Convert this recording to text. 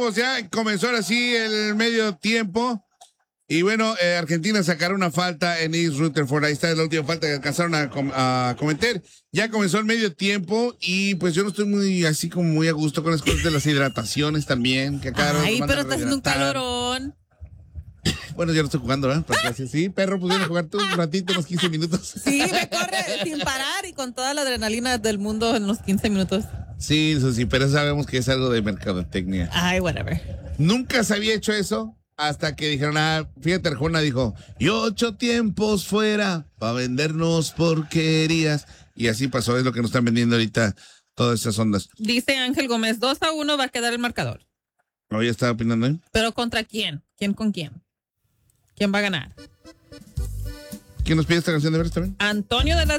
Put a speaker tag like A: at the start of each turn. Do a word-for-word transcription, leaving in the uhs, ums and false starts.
A: chavos, ya comenzó ahora sí el medio tiempo. Y bueno, eh, Argentina sacará una falta en East Rutherford. Ahí está la última falta que alcanzaron a, com a cometer. Ya comenzó el medio tiempo y pues yo no estoy muy así como muy a gusto con las cosas de las hidrataciones también. Que acá
B: Ay, pero estás en un calorón.
A: Bueno, yo no estoy jugando, ¿verdad? Porque sí, perro, pues viene a jugar tú un ratito, unos quince minutos.
B: Sí, me corre sin parar y con toda la adrenalina del mundo en los quince minutos.
A: Sí, eso sí, pero sabemos que es algo de mercadotecnia.
B: Ay, whatever.
A: Nunca se había hecho eso hasta que dijeron, ah, fíjate, Arjona dijo, y ocho tiempos fuera para vendernos porquerías. Y así pasó, es lo que nos están vendiendo ahorita todas esas ondas.
B: Dice Ángel Gómez, dos a uno va a quedar el marcador.
A: Hoy estaba opinando, ¿eh?
B: ¿Pero contra quién? ¿Quién con quién? ¿Quién va a ganar?
A: ¿Quién nos pide esta canción de veras también?
B: Antonio de las